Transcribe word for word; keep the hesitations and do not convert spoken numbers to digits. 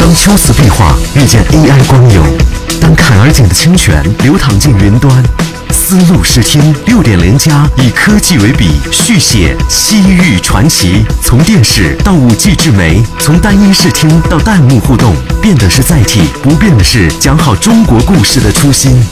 当秋瓷壁画遇见 A I 光影，当坎儿井的清泉流淌进云端，丝路视听六点零加以科技为笔，续写西域传奇。从电视到五 G 智媒，从单一视听到弹幕互动，变的是载体，不变的是讲好中国故事的初心。